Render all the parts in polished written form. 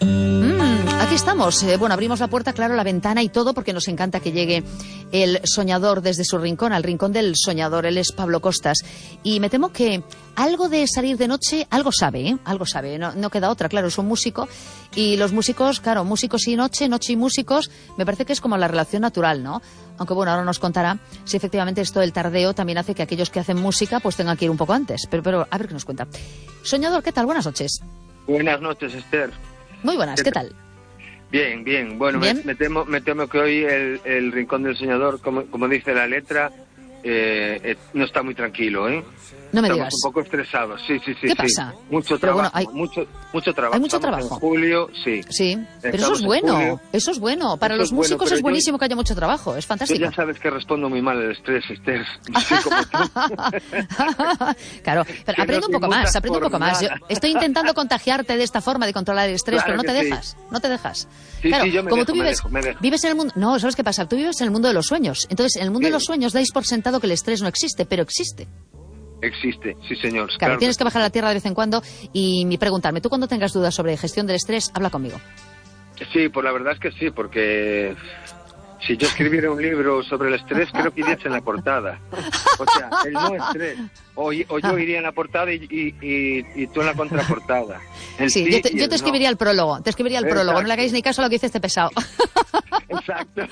Aquí estamos. Bueno, abrimos la puerta, claro, la ventana y todo, porque nos encanta que llegue el soñador desde su rincón, al rincón del soñador. Él es Pablo Costas. Y me temo que algo de salir de noche, algo sabe, ¿eh? Algo sabe. No queda otra, claro, es un músico. Y los músicos, claro, músicos y noche, noche y músicos, me parece que es como la relación natural, ¿no? Aunque bueno, ahora nos contará si efectivamente esto del tardeo también hace que aquellos que hacen música pues tengan que ir un poco antes. Pero a ver qué nos cuenta. Soñador, ¿qué tal? Buenas noches. Buenas noches, Esther. Muy buenas, ¿qué tal? Bien, bien. Bueno, ¿Bien? Me temo que hoy el Rincón del Soñador, como dice la letra, no está muy tranquilo, ¿eh? No me Estamos digas. un poco estresados, sí. ¿Qué pasa? Mucho Pero trabajo, bueno, mucho trabajo. hay mucho Estamos trabajo. En julio, sí. Sí, pero eso Estamos es en bueno, julio. eso es bueno. Para Eso los es bueno, músicos pero es buenísimo que haya mucho trabajo, es Tú fantástico. ya sabes que respondo muy mal al estrés, Esther. No sé cómo tú. Claro, pero Que aprende no un te poco más, inmutas aprende un por poco más. Yo nada. estoy intentando contagiarte de esta forma de controlar el estrés, Claro pero no te que sí. dejas, no te dejas. Sí, Claro, sí, yo me como dejo, tú me dejo. vives en el mundo... No, ¿sabes qué pasa? Tú vives en el mundo de los sueños. Entonces, en el mundo de los sueños dais por sentado que el estrés no existe, pero existe. Existe, sí, señor. Claro, tienes que bajar a la tierra de vez en cuando y preguntarme. Tú cuando tengas dudas sobre gestión del estrés, habla conmigo. Sí, pues la verdad es que sí, porque si yo escribiera un libro sobre el estrés, creo que irías en la portada. O sea, el no estrés. O yo iría en la portada y tú en la contraportada. Sí, yo te escribiría el prólogo. Te escribiría el prólogo. No le hagáis ni caso a lo que dice este pesado. Exacto.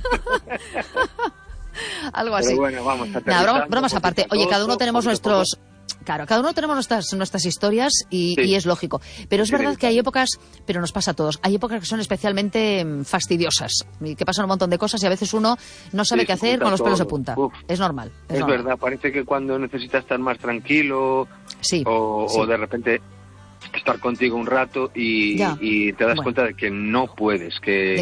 Algo así. Pero bueno, vamos a Nada, bromas aparte. Oye, cada uno tenemos nuestros... Claro, cada uno tenemos nuestras historias y es lógico. Pero es verdad que hay épocas, pero nos pasa a todos, hay épocas que son especialmente fastidiosas y que pasan un montón de cosas y a veces uno no sabe qué hacer con los pelos de punta. Es normal. Es normal. verdad, parece que cuando necesitas estar más tranquilo o de repente estar contigo un rato y te das cuenta de que no puedes,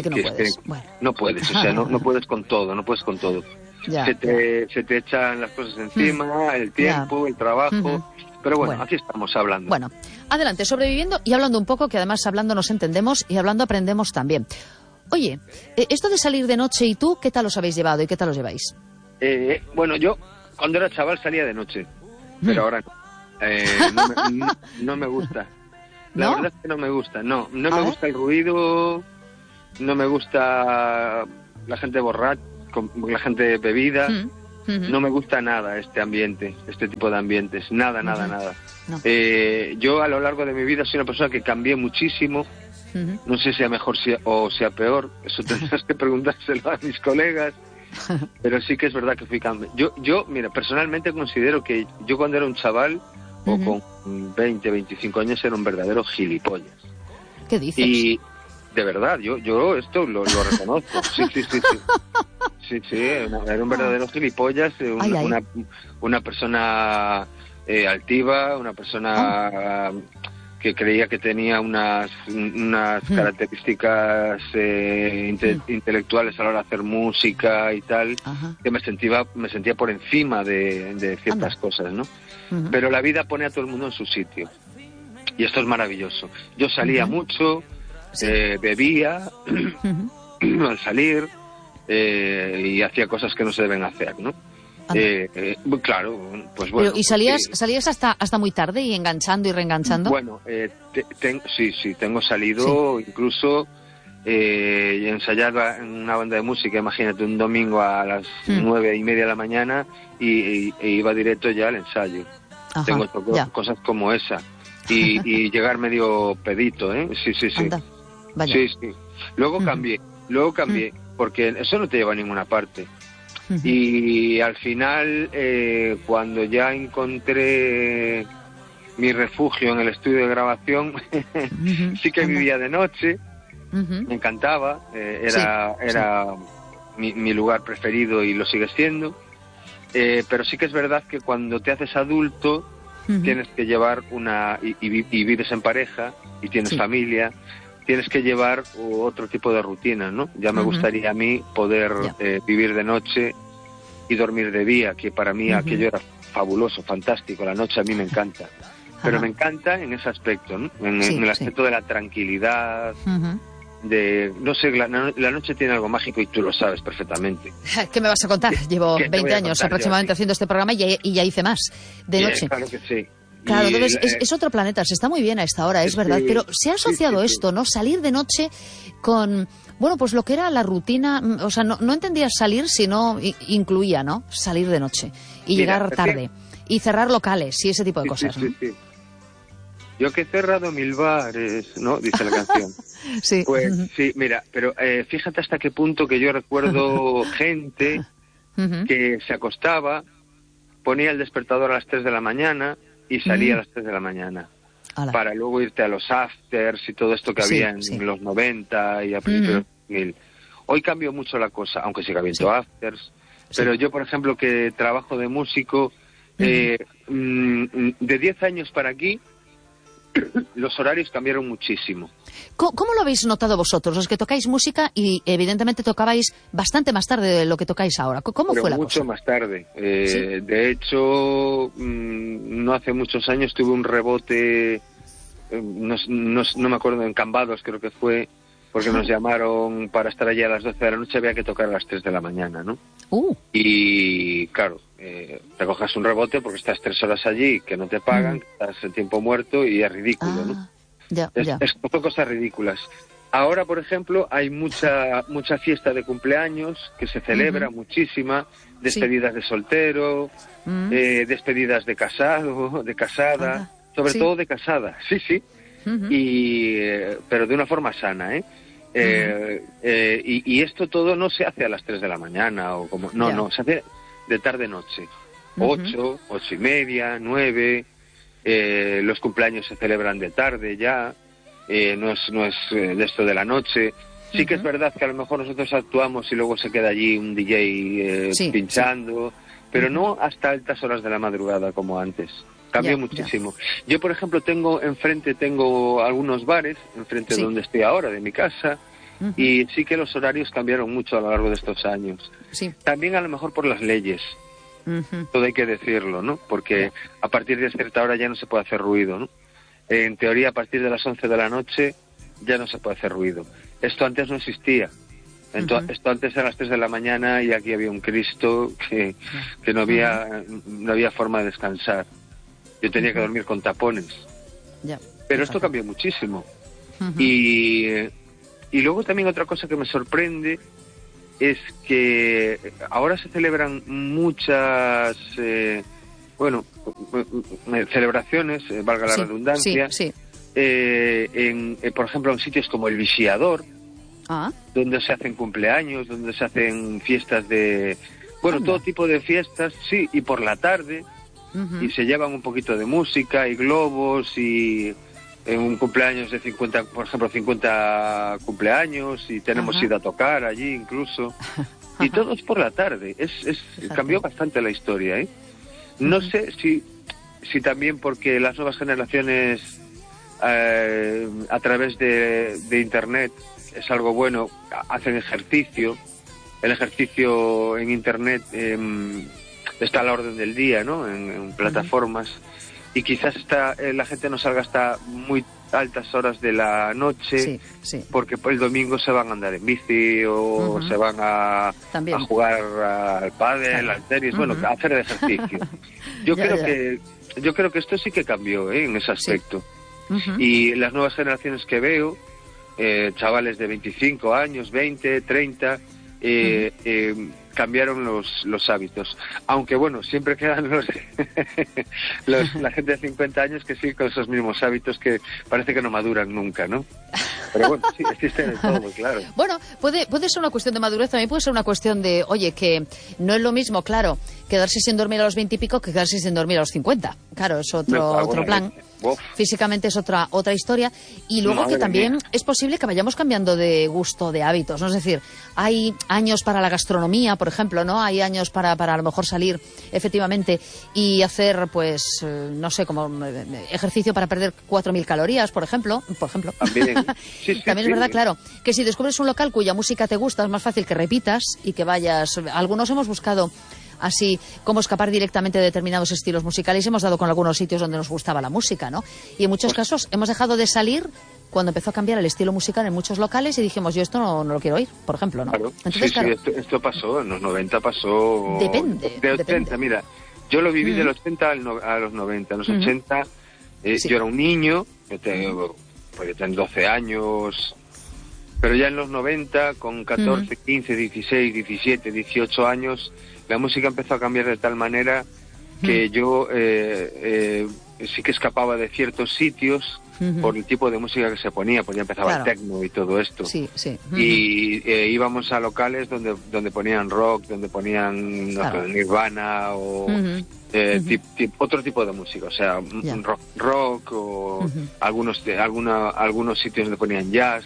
no puedes, o sea, no puedes con todo, se te echan las cosas encima, el tiempo, el trabajo, pero bueno, aquí estamos hablando. Bueno, adelante, sobreviviendo y hablando un poco, que además hablando nos entendemos y hablando aprendemos también. Oye, esto de salir de noche y tú, ¿qué tal os habéis llevado y qué tal os lleváis? Bueno, yo cuando era chaval salía de noche, pero ahora no me gusta. La verdad es que no me gusta, no me gusta el ruido, no me gusta la gente borracha, la gente bebida, no me gusta nada este ambiente, este tipo de ambientes, nada. No. Yo a lo largo de mi vida soy una persona que cambié muchísimo, no sé si sea mejor o sea peor, eso tendrás que preguntárselo a mis colegas, pero sí que es verdad que fui cambiando. Yo, mira, personalmente considero que yo cuando era un chaval, o con 20, 25 años, era un verdadero gilipollas. ¿Qué dices? Y de verdad, yo esto lo reconozco. Sí, era un verdadero gilipollas, una persona altiva, una persona que creía que tenía unas características intelectuales a la hora de hacer música y tal, que me sentía por encima de ciertas cosas, ¿no? Pero la vida pone a todo el mundo en su sitio. Y esto es maravilloso. Yo salía mucho, bebía al salir y hacía cosas que no se deben hacer, ¿no? Claro, pues bueno. Pero, ¿y salías hasta muy tarde y enganchando y reenganchando? Bueno, sí, tengo salido incluso ensayaba en una banda de música, imagínate, un domingo a las 9:30 de la mañana e iba directo ya al ensayo. Tengo cosas como esa. Y llegar medio pedito, ¿eh? Sí. Anda, vaya. Sí. Luego cambié, porque eso no te lleva a ninguna parte. Y al final, cuando ya encontré mi refugio en el estudio de grabación, sí que vivía de noche, me encantaba, era mi lugar preferido y lo sigue siendo, pero sí que es verdad que cuando te haces adulto, tienes que llevar y vives en pareja y tienes familia, tienes que llevar otro tipo de rutina, ¿no? Ya me gustaría a mí poder vivir de noche y dormir de día, que para mí aquello era fabuloso, fantástico. La noche a mí me encanta, pero me encanta en ese aspecto, ¿no? En el aspecto de la tranquilidad, no sé, la noche tiene algo mágico y tú lo sabes perfectamente. ¿Qué me vas a contar? Llevo 20 años aproximadamente haciendo este programa y ya hice más de noche. Claro que sí. Claro, entonces es otro planeta, se está muy bien a esta hora, es verdad, pero se ha asociado esto, ¿no? Salir de noche con, bueno, pues lo que era la rutina, o sea, no entendía salir, sino incluía, ¿no? Salir de noche y llegar tarde y cerrar locales y ese tipo de cosas, ¿no? Sí. Yo que he cerrado 1000 bares, ¿no? Dice la canción. Sí. Pues sí, mira, pero fíjate hasta qué punto que yo recuerdo gente que se acostaba, ponía el despertador a las 3 de la mañana y salía a las 3 de la mañana. Hola. Para luego irte a los afters y todo esto que había en los 90 y a principios de 2000. Hoy cambió mucho la cosa, aunque siga habiendo afters, pero yo, por ejemplo, que trabajo de músico, de 10 años para aquí, los horarios cambiaron muchísimo. ¿Cómo lo habéis notado vosotros, los que tocáis música y evidentemente tocabais bastante más tarde de lo que tocáis ahora? ¿Cómo fue la cosa? Mucho más tarde. De hecho, no hace muchos años tuve un rebote, no me acuerdo, en Cambados creo que fue, porque nos llamaron para estar allí a las 12 de la noche, había que tocar a las 3 de la mañana, ¿no? Y claro, te coges un rebote porque estás 3 horas allí, que no te pagan, que estás en tiempo muerto y es ridículo, ¿no? Es cosas ridículas. Ahora, por ejemplo, hay mucha fiesta de cumpleaños que se celebra, muchísima, despedidas de soltero, despedidas de casado, de casada, sobre todo de casada, sí. Pero de una forma sana, y esto todo no se hace a las 3 de la mañana o como no, se hace de tarde-noche, 8 y media, 9, los cumpleaños se celebran de tarde ya, no es de esto de la noche. Sí que es verdad que a lo mejor nosotros actuamos y luego se queda allí un DJ pinchando, pero no hasta altas horas de la madrugada como antes. Cambió muchísimo. Yo, por ejemplo, tengo algunos bares enfrente de donde estoy ahora, de mi casa, y sí que los horarios cambiaron mucho a lo largo de estos años. También a lo mejor por las leyes, todo hay que decirlo, ¿no? Porque a partir de cierta hora ya no se puede hacer ruido, ¿no? En teoría, a partir de las 11 de la noche ya no se puede hacer ruido. Esto antes no existía. Esto antes era a las 3 de la mañana y aquí había un Cristo que no había forma de descansar. Yo tenía que dormir con tapones. Pero esto cambió muchísimo. Y luego también otra cosa que me sorprende es que ahora se celebran muchas celebraciones, valga la redundancia, por ejemplo en sitios como el Visiador, donde se hacen cumpleaños, donde se hacen fiestas de... todo tipo de fiestas, y por la tarde... y se llevan un poquito de música y globos y en un cumpleaños de 50, por ejemplo, 50 cumpleaños y tenemos ido a tocar allí incluso. Y todo es por la tarde. Cambió bastante la historia, ¿eh? No sé si también porque las nuevas generaciones a través de Internet es algo bueno, hacen ejercicio. El ejercicio en Internet... está a la orden del día, ¿no? En plataformas. Y quizás la gente no salga hasta muy altas horas de la noche, porque el domingo se van a andar en bici o se van a jugar al pádel, al tenis, a hacer ejercicio. Yo creo que esto sí que cambió, en ese aspecto. Y las nuevas generaciones que veo, chavales de 25 años, 20, 30, cambiaron los hábitos, aunque siempre quedan la gente de 50 años que sigue con esos mismos hábitos que parece que no maduran nunca, ¿no? Pero sí, existen de todo, claro. Puede ser una cuestión de madurez, también puede ser una cuestión de, oye, que no es lo mismo, claro, quedarse sin dormir a los 20 y pico que quedarse sin dormir a los 50. Claro, es otro plan. Físicamente es otra historia. Y luego que también es posible que vayamos cambiando de gusto, de hábitos, ¿no? Es decir, hay años para la gastronomía, por ejemplo, ¿no? Hay años para a lo mejor salir efectivamente y hacer, pues, no sé, como ejercicio para perder 4.000 calorías, por ejemplo. También. También es verdad, claro, que si descubres un local cuya música te gusta, es más fácil que repitas y que vayas. Algunos hemos buscado así cómo escapar directamente de determinados estilos musicales y hemos dado con algunos sitios donde nos gustaba la música, ¿no? Y en muchos casos hemos dejado de salir cuando empezó a cambiar el estilo musical en muchos locales y dijimos, yo esto no lo quiero oír, por ejemplo, ¿no? Claro. Entonces, esto pasó, en los 90 pasó... Depende. Mira, Yo lo viví del 80 a los 90. En los 80 yo era un niño, porque tengo 12 años, pero ya en los 90, con 14, 15, 16, 17, 18 años, la música empezó a cambiar de tal manera que yo sí que escapaba de ciertos sitios por el tipo de música que se ponía, pues ya empezaba el techno y todo esto. Sí. Y íbamos a locales donde ponían rock, donde ponían Nirvana o otro tipo de música, o sea, rock o algunos sitios donde ponían jazz.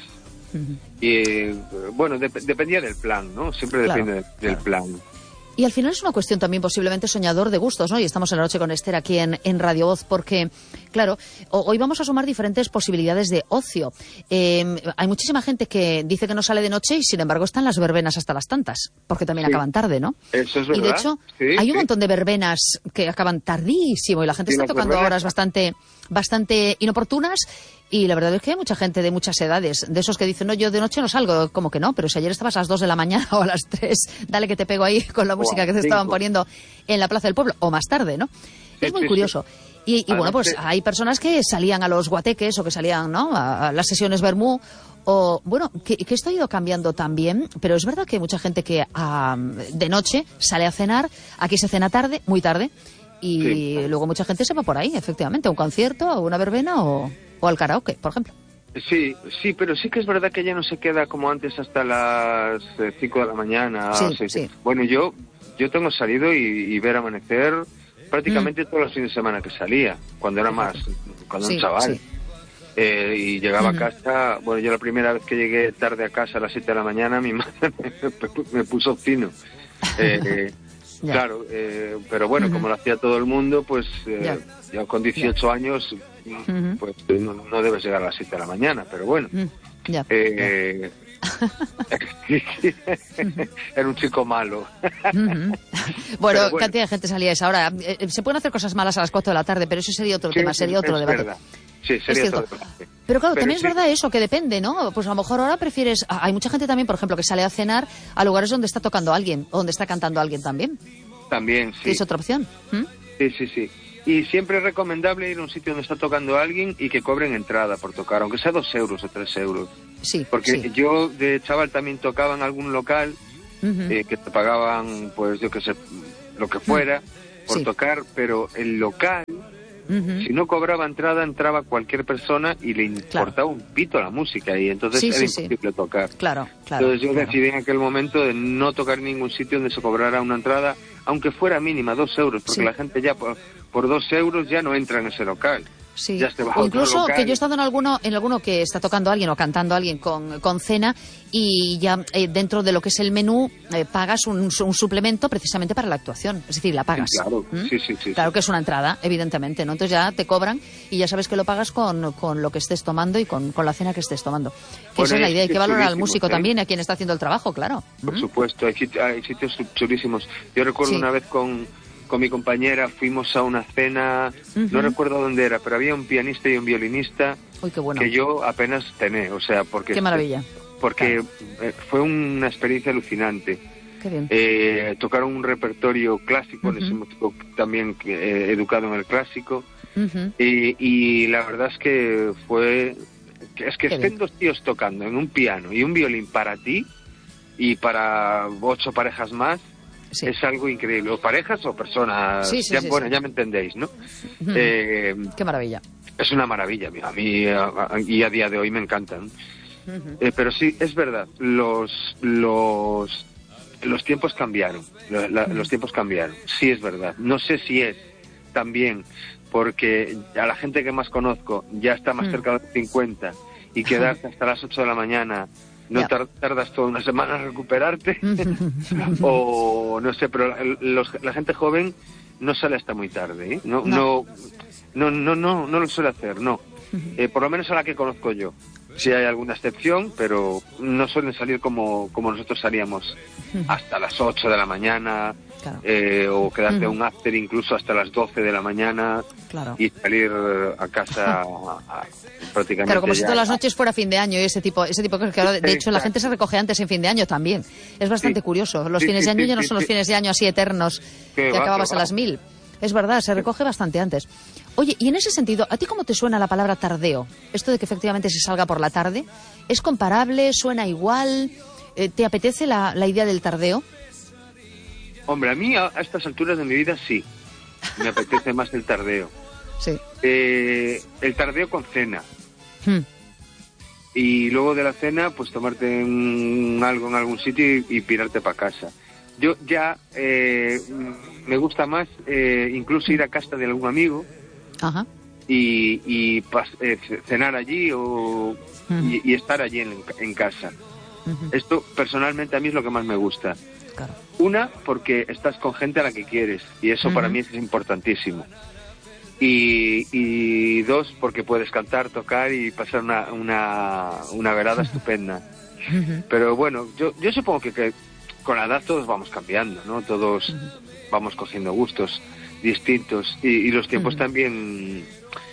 Y bueno, dependía del plan, ¿no? Siempre depende del plan. Y al final es una cuestión también posiblemente soñador de gustos, ¿no? Y estamos en la noche con Esther aquí en Radio Voz porque, claro, hoy vamos a sumar diferentes posibilidades de ocio. Hay muchísima gente que dice que no sale de noche y, sin embargo, están las verbenas hasta las tantas, porque también acaban tarde, ¿no? Eso es verdad. Y, de hecho, hay un montón de verbenas que acaban tardísimo y la gente está tocando horas bastante inoportunas. Y la verdad es que hay mucha gente de muchas edades, de esos que dicen, no, yo de noche no salgo, como que no, pero si ayer estabas a las 2 de la mañana o a las 3, dale que te pego ahí con la música que te estaban poniendo en la Plaza del Pueblo, o más tarde, ¿no? Es muy curioso. Y bueno, pues hay personas que salían a los guateques o que salían, ¿no?, a las sesiones vermú, o bueno, que esto ha ido cambiando también, pero es verdad que hay mucha gente que de noche sale a cenar, aquí se cena tarde, muy tarde, y luego mucha gente se va por ahí, efectivamente, a un concierto, a una verbena o al karaoke, por ejemplo. Sí, pero sí que es verdad que ya no se queda como antes hasta las 5 de la mañana. Sí. Bueno, yo tengo salido y ver amanecer prácticamente todos los fines de semana que salía, cuando era cuando un chaval. Y llegaba a casa, bueno, yo la primera vez que llegué tarde a casa a las 7 de la mañana, mi madre me puso fino. Claro, pero bueno, como lo hacía todo el mundo, pues yo con 18 años, pues no debes llegar a las 7 de la mañana, pero bueno. Era un chico malo. Bueno, cantidad de gente salía a esa hora. Se pueden hacer cosas malas a las 4 de la tarde, pero eso sería otro tema, sería otro debate. Verdad. Sí, sería otro debate. Pero claro, también es verdad eso, que depende, ¿no? Pues a lo mejor ahora prefieres... Hay mucha gente también, por ejemplo, que sale a cenar a lugares donde está tocando alguien, o donde está cantando alguien también. También, sí. Es otra opción. Sí. Y siempre es recomendable ir a un sitio donde está tocando alguien y que cobren entrada por tocar, aunque sea 2 euros o 3 euros. Sí. Porque yo de chaval también tocaba en algún local que te pagaban, pues yo qué sé, lo que fuera por tocar, pero el local, si no cobraba entrada, entraba cualquier persona y le importaba un pito la música y entonces era imposible tocar. Claro. Entonces yo decidí en aquel momento de no tocar en ningún sitio donde se cobrara una entrada, aunque fuera mínima, 2 euros, porque la gente ya por 2 euros ya no entra en ese local. Sí. Ya se va O incluso local. que yo he estado en alguno que está tocando a alguien o cantando a alguien con cena y ya dentro de lo que es el menú pagas un suplemento precisamente para la actuación, es decir, la pagas. Sí, claro. Sí. Claro que es una entrada, evidentemente, ¿no? Entonces ya te cobran y ya sabes que lo pagas con lo que estés tomando y con la cena que estés tomando. Que esa es la idea, hay que valorar al músico también, a quien está haciendo el trabajo, claro. Por supuesto, hay sitios chulísimos. Yo recuerdo una vez con mi compañera fuimos a una cena, no recuerdo dónde era, pero había un pianista y un violinista. Uy, qué bueno. Que yo apenas tené, o sea, porque... Qué maravilla. Porque fue una experiencia alucinante. Qué bien. Tocaron un repertorio clásico, en ese momento también educado en el clásico, y la verdad es que estén 2 tíos tocando en un piano y un violín para ti y para 8 parejas más. Sí. Es algo increíble, o parejas o personas, ya me entendéis, ¿no? Qué maravilla. Es una maravilla, a mí y a día de hoy me encantan. Pero sí, es verdad, los tiempos cambiaron, los tiempos cambiaron, sí es verdad. No sé si es también porque a la gente que más conozco ya está más cerca de los 50 y quedarse hasta las 8 de la mañana... No tardas toda una semana en recuperarte o no sé, pero la gente joven no sale hasta muy tarde, ¿eh? No lo suele hacer, no. Por lo menos a la que conozco yo. Sí hay alguna excepción, pero no suelen salir como nosotros salíamos hasta las 8 de la mañana, o quedarte a un after incluso hasta las 12 de la mañana y salir a casa prácticamente. Claro, como si todas las noches fuera fin de año y ese tipo de cosas. Que de hecho, la gente se recoge antes en fin de año también. Es bastante curioso. Los fines de año ya no son los fines de año así eternos que acababas a las 1000. Es verdad, se recoge bastante antes. Oye, y en ese sentido, ¿a ti cómo te suena la palabra tardeo? Esto de que efectivamente se salga por la tarde, ¿es comparable? ¿Suena igual? ¿Te apetece la idea del tardeo? Hombre, a mí a estas alturas de mi vida sí, me apetece más el tardeo. Sí. El tardeo con cena. Y luego de la cena, pues tomarte algo en algún sitio y pirarte para casa. Yo ya me gusta más incluso ir a casa de algún amigo. Ajá. y cenar allí y estar allí en casa. Esto personalmente a mí es lo que más me gusta. Claro. Una, porque estás con gente a la que quieres y eso para mí es importantísimo. Y dos, porque puedes cantar, tocar y pasar una velada estupenda. Pero bueno, yo supongo que con la edad todos vamos cambiando, ¿no? Todos vamos cogiendo gustos distintos y los tiempos también,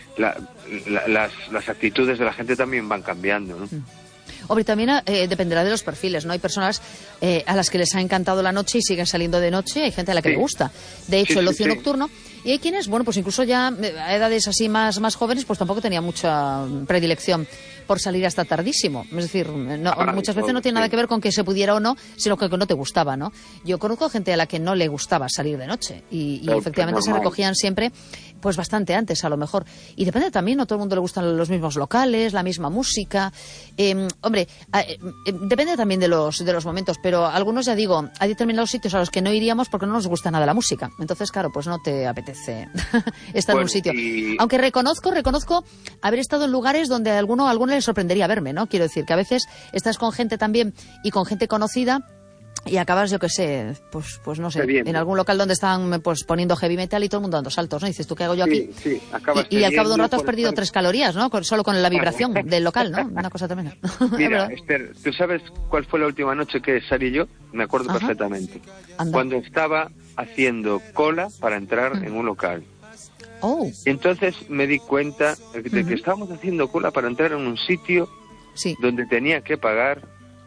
las actitudes de la gente también van cambiando, ¿no? Hombre, también dependerá de los perfiles, ¿no? Hay personas a las que les ha encantado la noche y siguen saliendo de noche, hay gente a la que le gusta. De hecho, el ocio nocturno. Y hay quienes, bueno, pues incluso ya a edades así más jóvenes, pues tampoco tenía mucha predilección por salir hasta tardísimo. Es decir, muchas veces no tiene nada que ver con que se pudiera o no, sino que no te gustaba, ¿no? Yo conozco gente a la que no le gustaba salir de noche y efectivamente se recogían siempre, pues bastante antes a lo mejor. Y depende también, no todo el mundo le gustan los mismos locales, la misma música. Hombre, depende también de los momentos, pero algunos, ya digo, hay determinados sitios a los que no iríamos porque no nos gusta nada la música. Entonces, claro, pues no te apetece estar en un sitio. Aunque reconozco haber estado en lugares donde a alguno le sorprendería verme, ¿no? Quiero decir que a veces estás con gente también y con gente conocida y acabas, yo qué sé, pues no sé, en algún local donde están pues poniendo heavy metal y todo el mundo dando saltos, ¿no? Y dices, ¿tú qué hago yo aquí? Sí, y al cabo de un rato has perdido 3 calorías, ¿no? Solo con la vibración del local, ¿no? Una cosa tremenda. Mira, Esther, ¿tú sabes cuál fue la última noche que salí yo? Me acuerdo perfectamente. Anda. Cuando estaba haciendo cola para entrar en un local. Oh. Entonces me di cuenta de que estábamos haciendo cola para entrar en un sitio donde tenía que pagar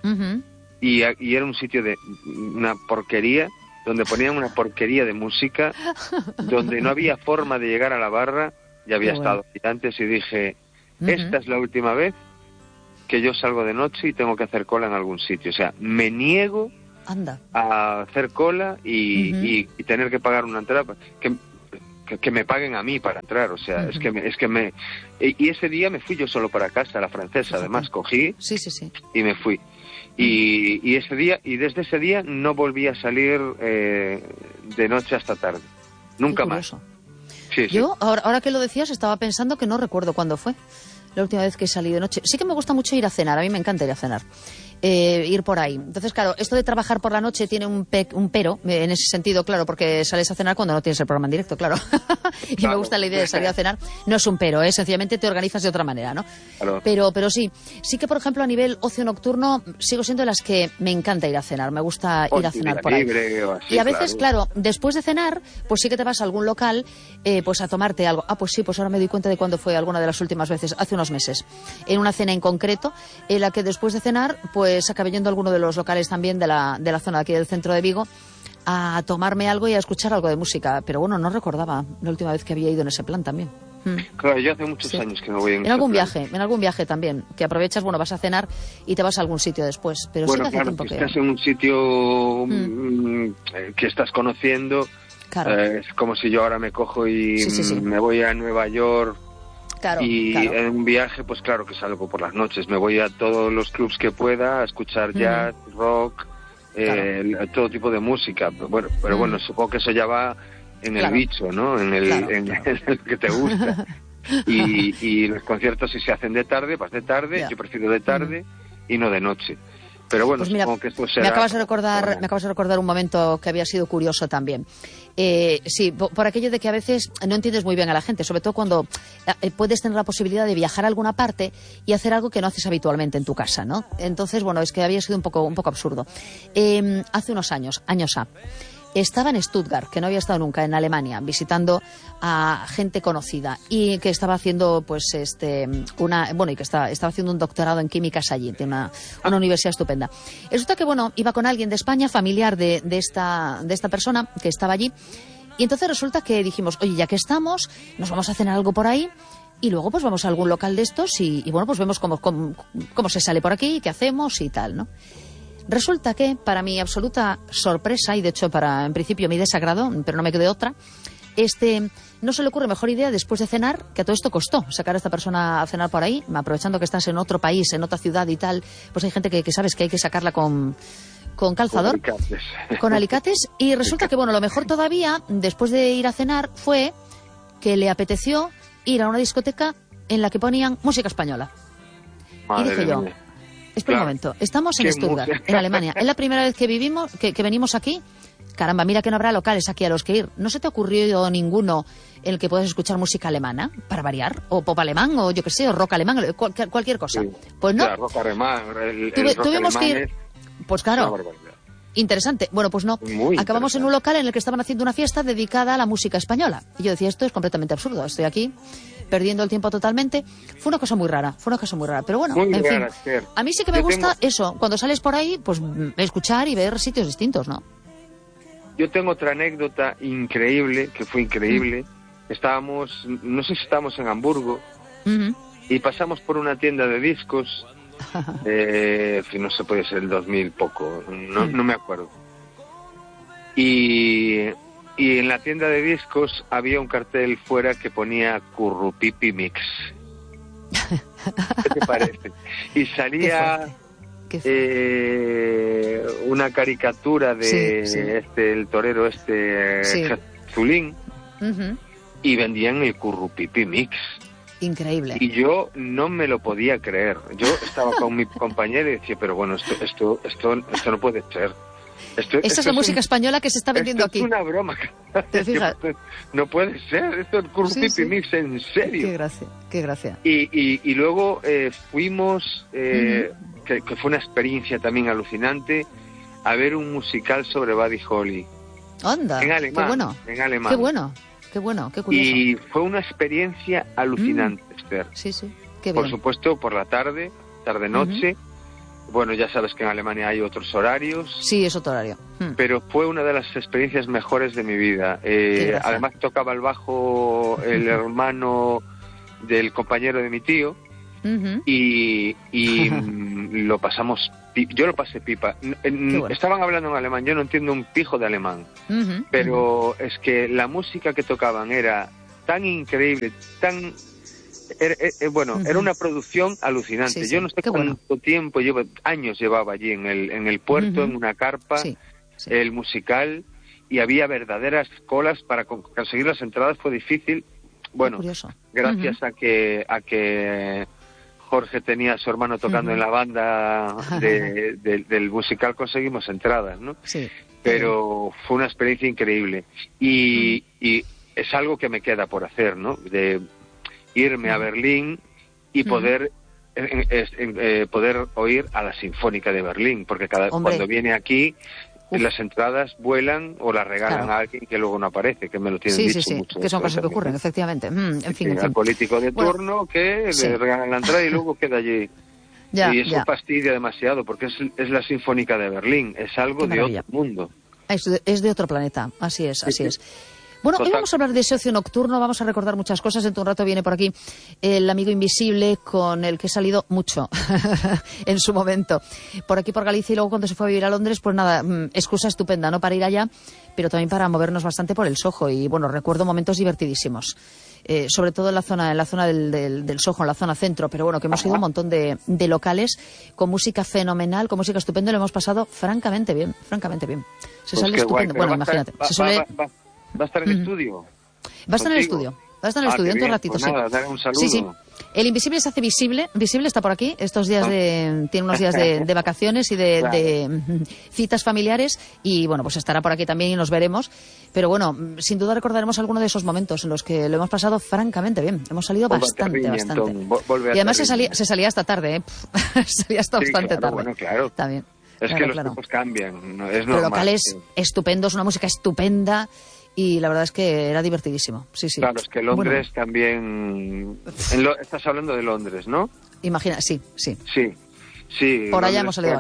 y era un sitio de una porquería, donde ponían una porquería de música, donde no había forma de llegar a la barra. Ya había estado antes y dije, esta es la última vez que yo salgo de noche y tengo que hacer cola en algún sitio. O sea, me niego a hacer cola y tener que pagar una entrada que me paguen a mí para entrar. O sea, y ese día me fui yo solo para casa, a la Francesa. Además cogí y me fui. Y ese día, y desde ese día no volví a salir de noche hasta tarde. Nunca más. Yo, ahora que lo decías, estaba pensando que no recuerdo cuándo fue la última vez que salí de noche. Sí que me gusta mucho ir a cenar, a mí me encanta ir a cenar. Ir por ahí. Entonces, claro, esto de trabajar por la noche tiene un pero, en ese sentido, claro, porque sales a cenar cuando no tienes el programa en directo, claro. Y me gusta la idea de salir a cenar. No es un pero, sencillamente te organizas de otra manera, ¿no? Claro. Pero sí que, por ejemplo, a nivel ocio nocturno, sigo siendo de las que me encanta ir a cenar. Me gusta ir a cenar por ahí. Y a veces, claro, después de cenar, pues sí que te vas a algún local, pues a tomarte algo. Pues sí, pues ahora me doy cuenta de cuándo fue alguna de las últimas veces, hace unos meses. En una cena en concreto, en la que después de cenar, pues acabé yendo a alguno de los locales también de la zona de aquí del centro de Vigo a tomarme algo y a escuchar algo de música. Pero bueno, no recordaba la última vez que había ido en ese plan también. Claro, yo hace muchos años que no voy en algún viaje también, que aprovechas, bueno, vas a cenar y te vas a algún sitio después. Pero bueno, sí que hace tiempo que estás en un sitio que estás conociendo. Claro. Es como si yo ahora me cojo y me voy a Nueva York. Claro. En un viaje, pues claro que salgo por las noches. Me voy a todos los clubs que pueda a escuchar jazz, rock, todo tipo de música. Pero bueno, supongo que eso ya va en el bicho, ¿no? En el que te gusta. Y los conciertos, si se hacen de tarde, vas de tarde. Yo prefiero de tarde y no de noche. Pero bueno, pues mira, supongo que esto será... Me acabas de recordar un momento que había sido curioso también. Sí, por aquello de que a veces no entiendes muy bien a la gente, sobre todo cuando puedes tener la posibilidad de viajar a alguna parte y hacer algo que no haces habitualmente en tu casa, ¿no? Entonces, bueno, es que había sido un poco absurdo. Hace unos años estaba en Stuttgart, que no había estado nunca, en Alemania, visitando a gente conocida y que estaba haciendo, pues, y que estaba haciendo un doctorado en químicas allí, de una universidad estupenda. Resulta que, bueno, iba con alguien de España, familiar de esta persona que estaba allí, Y entonces resulta que dijimos, oye, ya que estamos, nos vamos a cenar algo por ahí y luego pues vamos a algún local de estos y bueno, pues vemos cómo se sale por aquí, qué hacemos y tal, ¿no? Resulta que, para mi absoluta sorpresa, y de hecho para, en principio, mi desagrado, pero no me quedé otra, no se le ocurre mejor idea después de cenar, que a todo esto costó sacar a esta persona a cenar por ahí, aprovechando que estás en otro país, en otra ciudad y tal, pues hay gente que sabes que hay que sacarla con calzador, con alicates, y resulta que, bueno, lo mejor todavía, después de ir a cenar, fue que le apeteció ir a una discoteca en la que ponían música española. Madre y dije yo, mía. espera un momento, estamos en Stuttgart, en Alemania, es la primera vez que venimos aquí. Caramba, mira que no habrá locales aquí a los que ir. ¿No se te ocurrió ninguno en el que puedas escuchar música alemana, para variar? O pop alemán, o yo qué sé, o rock alemán, cualquier cosa. Sí. Pues no. Claro, rock alemán, el rock tuvimos alemán que ir. Pues claro. Interesante. Bueno, pues no. Muy acabamos en un local en el que estaban haciendo una fiesta dedicada a la música española. Y yo decía, esto es completamente absurdo. Estoy aquí perdiendo el tiempo totalmente. Fue una cosa muy rara. Pero bueno, muy en rara, fin. Esther. A mí sí que me gusta eso. Cuando sales por ahí, pues escuchar y ver sitios distintos, ¿no? Yo tengo otra anécdota increíble, que fue increíble. Estábamos, no sé si estábamos en Hamburgo, y pasamos por una tienda de discos, no sé, puede ser el 2000 poco, no me acuerdo. Y en la tienda de discos había un cartel fuera que ponía Currupipi Mix. ¿Qué te parece? Y salía una caricatura de el torero Zulín, y vendían el Currupipi Mix. Increíble. Y yo no me lo podía creer. Yo estaba con mi compañero y decía, pero bueno, esto no puede ser. Esta es la música española que se está vendiendo aquí. Es una broma. ¿Te fijas? No puede ser. Esto es Currupipi Mix, en serio. Qué gracia. Y luego fuimos, que fue una experiencia también alucinante, a ver un musical sobre Buddy Holly. Anda, en alemán, qué bueno. En alemán. Qué bueno, qué curioso. Y fue una experiencia alucinante, Esther. Sí, qué bien. Por supuesto, por la tarde-noche. Bueno, ya sabes que en Alemania hay otros horarios. Sí, es otro horario. Pero fue una de las experiencias mejores de mi vida. Además tocaba el bajo el hermano del compañero de mi tío. Y lo pasamos, yo lo pasé pipa. Bueno. Estaban hablando en alemán, yo no entiendo un pijo de alemán, pero es que la música que tocaban era tan increíble, era una producción alucinante. Yo no sé cuánto tiempo años llevaba allí en el puerto, en una carpa, el musical, y había verdaderas colas para conseguir las entradas. Fue difícil. Bueno, gracias a que Jorge tenía a su hermano tocando en la banda del musical, conseguimos entradas, ¿no? Sí. Pero fue una experiencia increíble. Y es algo que me queda por hacer, ¿no? De irme a Berlín y poder oír a la Sinfónica de Berlín, porque cuando viene aquí las entradas vuelan o las regalan a alguien que luego no aparece, que me lo tienen dicho mucho. Que son cosas que ocurren, efectivamente. En fin. Al político de turno que le regalan la entrada y luego queda allí. Y eso fastidia demasiado, porque es la Sinfónica de Berlín, es algo de otro mundo. Es de otro planeta, así es. Bueno, hoy vamos a hablar de ese ocio nocturno, vamos a recordar muchas cosas. Dentro de un rato viene por aquí el amigo invisible con el que he salido mucho en su momento. Por aquí, por Galicia, y luego cuando se fue a vivir a Londres, pues nada, excusa estupenda, ¿no? Para ir allá, pero también para movernos bastante por el Soho. Y bueno, recuerdo momentos divertidísimos. Sobre todo en la zona del Soho, en la zona centro, pero bueno, que hemos ido a un montón de locales con música fenomenal, con música estupenda, y lo hemos pasado francamente bien. Se sale estupendo. Bueno, imagínate. ¿Va a estar en el estudio? Va a estar en el estudio. Dentro de ratito, pues nada, dale un saludo. Sí. El invisible se hace visible. Visible está por aquí. Estos días tiene unos días de vacaciones y de citas familiares. Y bueno, pues estará por aquí también y nos veremos. Pero bueno, sin duda recordaremos algunos de esos momentos en los que lo hemos pasado francamente bien. Hemos salido bastante. Y además se salía hasta tarde, salía hasta bastante tarde. Bueno, claro. Está bien. Es que los tiempos cambian. No, es normal. Pero locales estupendos, una música estupenda. Y la verdad es que era divertidísimo. Sí. Claro, es que Londres también... Estás hablando de Londres, ¿no? Imagina, sí. Sí. Por allá hemos salido bastante.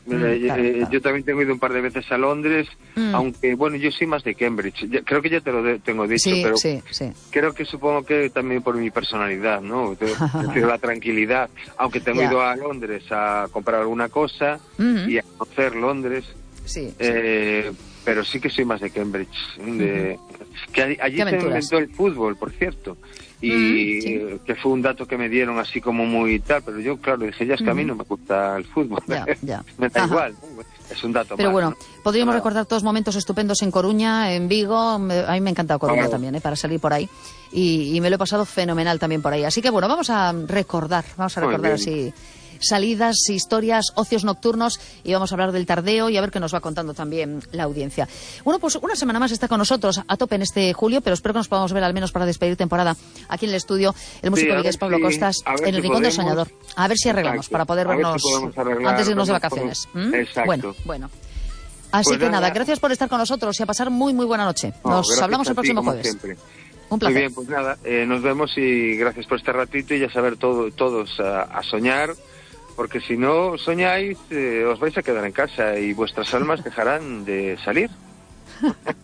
Claro. Yo también tengo ido un par de veces a Londres, aunque, bueno, yo soy más de Cambridge. Creo que ya te lo tengo dicho, pero sí. creo que supongo que también por mi personalidad, ¿no? Prefiero la tranquilidad. Aunque tengo ido a Londres a comprar alguna cosa y a conocer Londres. Sí. Pero sí que soy más de Cambridge. Que allí se inventó el fútbol, por cierto. Y que fue un dato que me dieron así como muy tal, pero yo, claro, dije, ya es que a mí no me gusta el fútbol. Ya. Me da igual, ¿no? Es un dato pero más, bueno, ¿no? podríamos recordar todos momentos estupendos en Coruña, en Vigo. A mí me ha encantado Coruña también, para salir por ahí. Y me lo he pasado fenomenal también por ahí. Así que bueno, vamos a recordar así salidas, historias, ocios nocturnos, y vamos a hablar del tardeo y a ver qué nos va contando también la audiencia. Bueno, pues una semana más está con nosotros a tope en este julio, pero espero que nos podamos ver al menos para despedir temporada aquí en el estudio el músico vigués Pablo Costas en el Rincón del Soñador. A ver si arreglamos para poder vernos antes de irnos de vacaciones. Exacto. Bueno. Así pues que nada, gracias por estar con nosotros y a pasar muy buena noche. Nos hablamos el próximo jueves. Siempre. Un placer. Muy bien, pues nada, nos vemos y gracias por este ratito y ya saber todos a soñar, porque si no soñáis os vais a quedar en casa y vuestras almas dejarán de salir.